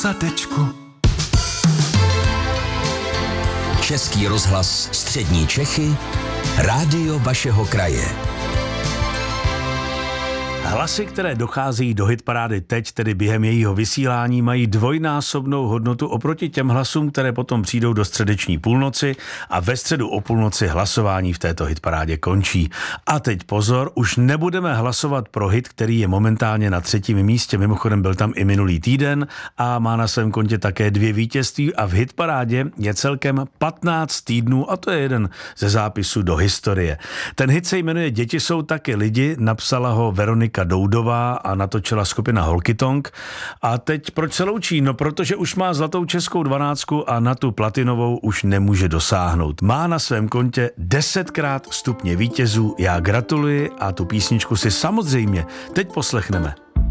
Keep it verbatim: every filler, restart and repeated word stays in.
Zadečku. Český rozhlas Střední Čechy, rádio vašeho kraje. Hlasy, které docházejí do hitparády teď, tedy během jejího vysílání, mají dvojnásobnou hodnotu oproti těm hlasům, které potom přijdou do středeční půlnoci a ve středu o půlnoci hlasování v této hitparádě končí. A teď pozor, už nebudeme hlasovat pro hit, který je momentálně na třetím místě. Mimochodem byl tam i minulý týden a má na svém kontě také dvě vítězství a v hitparádě je celkem patnáct týdnů a to je jeden ze zápisů do historie. Ten hit se jmenuje Děti jsou taky lidi, napsala ho Veronika Doudová a natočila skupina Holkytonk. A teď proč se loučí? No protože už má zlatou českou dvanáctku a na tu platinovou už nemůže dosáhnout. Má na svém kontě desetkrát stupně vítězů. Já gratuluji a tu písničku si samozřejmě teď poslechneme.